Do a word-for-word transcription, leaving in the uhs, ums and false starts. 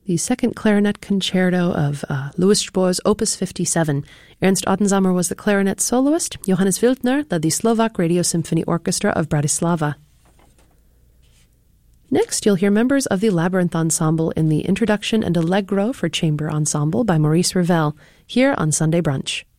the second clarinet concerto of uh, Louis Spohr's Opus fifty-seven. Ernst Ottensamer was the clarinet soloist. Johannes Wildner led the Slovak Radio Symphony Orchestra of Bratislava. Next, you'll hear members of the Labyrinth Ensemble in the Introduction and Allegro for Chamber Ensemble by Maurice Ravel, here on Sunday Brunch.